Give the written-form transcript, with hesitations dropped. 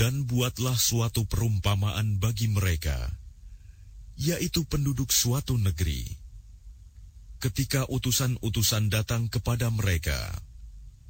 Dan buatlah suatu perumpamaan bagi mereka, yaitu penduduk suatu negeri. Ketika utusan-utusan datang kepada mereka,